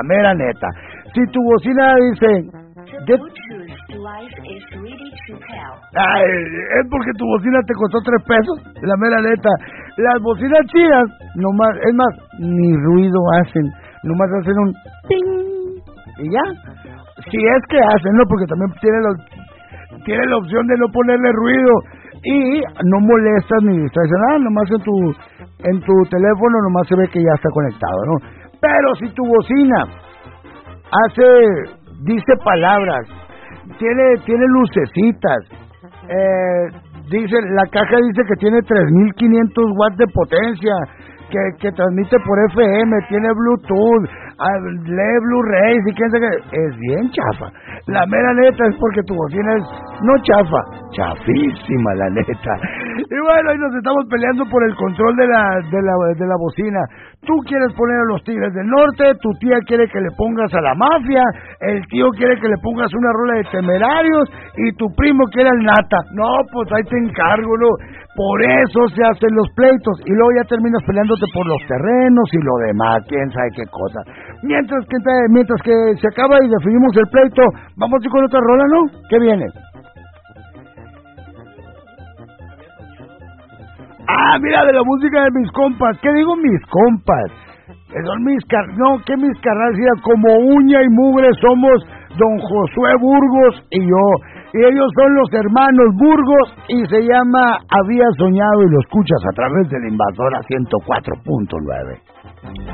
la mera neta. Si tu bocina dice... Ay, es porque tu bocina te costó $3, la mera neta. Las bocinas chidas, nomás, es más, ni ruido hacen, nomás hacen un ting y ya. Si es que hacen, ¿no? Porque también tiene la opción de no ponerle ruido y no molestas ni distraes nada, nomás en tu teléfono nomás se ve que ya está conectado, ¿no? Pero si tu bocina dice palabras, tiene lucecitas, dice, la caja dice que tiene 3500 watts de potencia, que transmite por FM, tiene Bluetooth, lee Blu-ray, y quién sabe qué, es bien chafa. La mera neta es porque tu bocina es no chafa, chafísima la neta. Y bueno, ahí nos estamos peleando por el control de la bocina. Tú quieres poner a los Tigres del Norte, tu tía quiere que le pongas a la Mafia, el tío quiere que le pongas una rola de Temerarios y tu primo quiere al Nata. No, pues ahí te encargo, ¿no? Por eso se hacen los pleitos y luego ya terminas peleándote por los terrenos y lo demás, quién sabe qué cosa. Mientras que se acaba y definimos el pleito, vamos a ir con otra rola, ¿no? ¿Qué viene? Ah, mira, de la música de mis compas. ¿Qué digo mis compas? Son mis carnales, como uña y mugre somos don Josué Burgos y yo. Y ellos son los hermanos Burgos y se llama Había Soñado y lo escuchas a través de la Invasora 104.9.